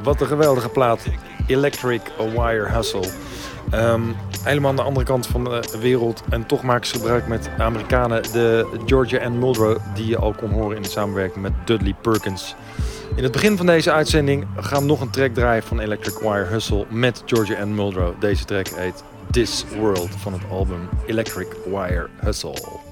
wat een geweldige plaat. Electric Wire Hustle. Helemaal aan de andere kant van de wereld. En toch maken ze gebruik met Amerikanen. De Georgia Ann Muldrow, die je al kon horen in de samenwerking met Dudley Perkins. In het begin van deze uitzending gaan we nog een track draaien van Electric Wire Hustle met Georgia Ann Muldrow. Deze track heet This World van het album Electric Wire Hustle.